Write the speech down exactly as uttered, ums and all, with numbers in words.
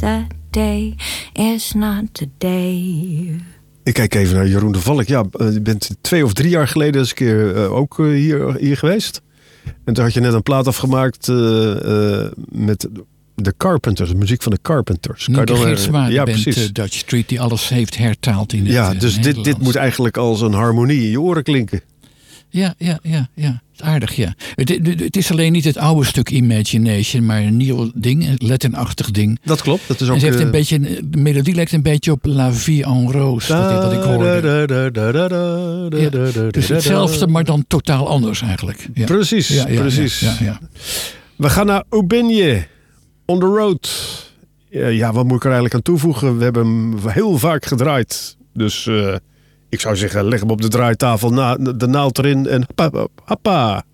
that day is not today. Ik kijk even naar Jeroen de Valk. Ja, je bent twee of drie jaar geleden eens een keer uh, ook uh, hier, hier geweest. En toen had je net een plaat afgemaakt uh, uh, met de Carpenters, de muziek van de Carpenters. Nienke Geertsma, de ja, band precies. uh, Dutch Street, die alles heeft hertaald in het Ja, dus uh, dit, dit moet eigenlijk als een harmonie in je oren klinken. Ja, ja, ja, ja. Aardig, ja. Het, het, het is alleen niet het oude stuk Imagination, maar een nieuw ding, een Latin-achtig ding. Dat klopt. Dat is ook, en ze heeft een uh, beetje, de melodie lijkt een beetje op La Vie en Rose, wat, wat ik hoorde. Ja, dus hetzelfde, maar dan totaal anders eigenlijk. Ja. Precies, ja, ja, precies. Ja, ja, ja. We gaan naar Aubigné, On the Road. Ja, wat moet ik er eigenlijk aan toevoegen? We hebben hem heel vaak gedraaid. Dus uh, ik zou zeggen, leg hem op de draaitafel, na, de naald erin en hoppa, hoppa.